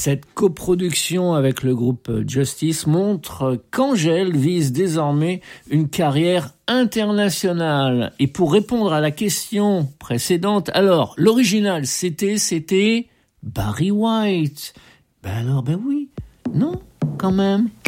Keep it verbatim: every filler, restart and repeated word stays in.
Cette coproduction avec le groupe Justice montre qu'Angèle vise désormais une carrière internationale. Et pour répondre à la question précédente, alors, l'original, c'était, c'était Barry White. Ben alors, ben oui, non, quand même.